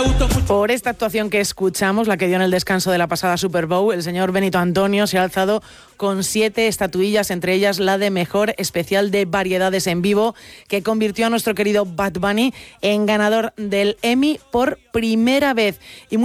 Por esta actuación que escuchamos, la que dio en el descanso de la pasada Super Bowl, el señor Benito Antonio se ha alzado con 7 estatuillas, entre ellas la de Mejor Especial de Variedades en Vivo, que convirtió a nuestro querido Bad Bunny en ganador del Emmy por primera vez. Y